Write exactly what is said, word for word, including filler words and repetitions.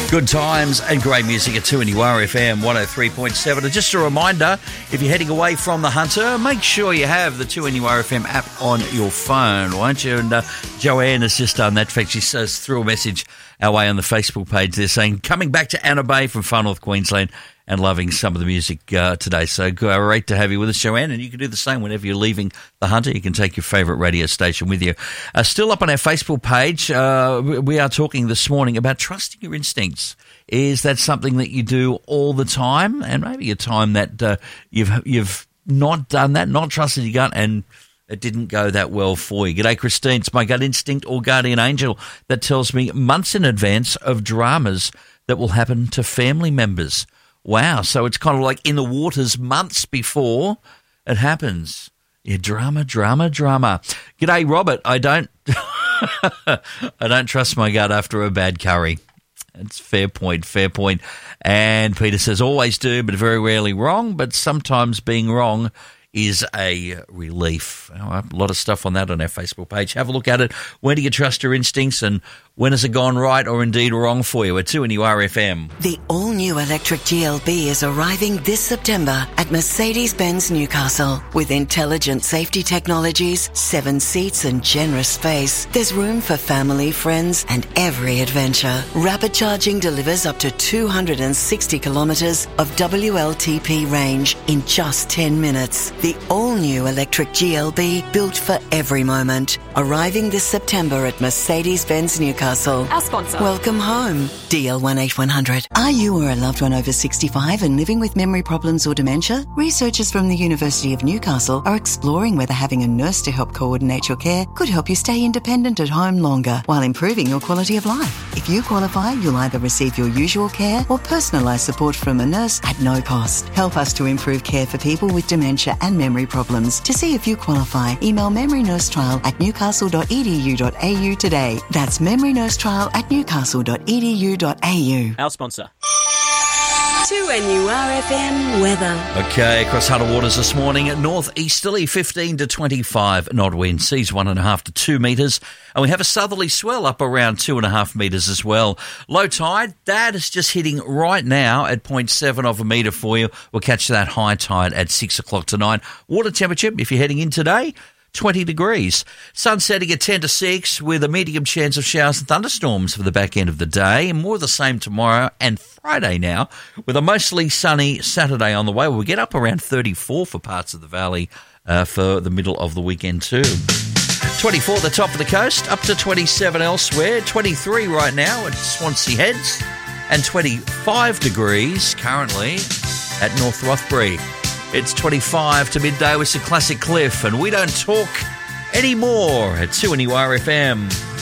Good times and great music at two N U R F M one oh three point seven. And just a reminder, if you're heading away from the Hunter, make sure you have the two N U R F M app on your phone, won't you? And uh, Joanne has just done that. In fact, she says threw a message our way on the Facebook page there saying, coming back to Anna Bay from Far North Queensland and loving some of the music uh, today. So great to have you with us, Joanne, and you can do the same whenever you're leaving the Hunter. You can take your favourite radio station with you. Uh, still up on our Facebook page, uh, we are talking this morning about trusting your instincts. Is that something that you do all the time? And maybe a time that uh, you've you've not done that, not trusted your gut, and it didn't go that well for you. G'day, Christine. It's my gut instinct or guardian angel that tells me months in advance of dramas that will happen to family members. Wow, so it's kind of like in the waters months before it happens. Yeah, drama, drama, drama. G'day, Robert. I don't I don't trust my gut after a bad curry. It's fair point, fair point. And Peter says, always do, but very rarely wrong, but sometimes being wrong is a relief. A lot of stuff on that on our Facebook page. Have a look at it. When do you trust your instincts and when has it gone right or indeed wrong for you? At two N U R F M. The all-new electric G L B is arriving this September at Mercedes-Benz Newcastle. With intelligent safety technologies, seven seats and generous space, there's room for family, friends and every adventure. Rapid charging delivers up to two hundred sixty kilometres of W L T P range in just ten minutes. The all-new electric G L B, built for every moment. Arriving this September at Mercedes-Benz Newcastle. Our sponsor. Welcome home. D L one eight one hundred. Are you or a loved one over sixty-five and living with memory problems or dementia? Researchers from the University of Newcastle are exploring whether having a nurse to help coordinate your care could help you stay independent at home longer while improving your quality of life. If you qualify, you'll either receive your usual care or personalised support from a nurse at no cost. Help us to improve care for people with dementia and memory problems. To see if you qualify, email memory nurse trial at newcastle dot e d u dot a u today. That's memory nurse trial at newcastle dot e d u dot a u. Our sponsor. two N U R F M weather. Okay, across Hunter Waters this morning at northeasterly fifteen to twenty-five knot wind, seas one and a half to two metres, and we have a southerly swell up around two and a half metres as well. Low tide, that is just hitting right now at zero point seven of a metre for you. We'll catch that high tide at six o'clock tonight. Water temperature, if you're heading in today, twenty degrees. Sun setting at ten to six with a medium chance of showers and thunderstorms for the back end of the day. And more of the same tomorrow and Friday now with a mostly sunny Saturday on the way. We'll get up around thirty-four for parts of the valley uh, for the middle of the weekend too. twenty-four at the top of the coast, up to twenty-seven elsewhere. twenty-three right now at Swansea Heads and twenty-five degrees currently at North Rothbury. It's twenty-five to midday with some classic Cliff, and we don't talk anymore at two N U R F M.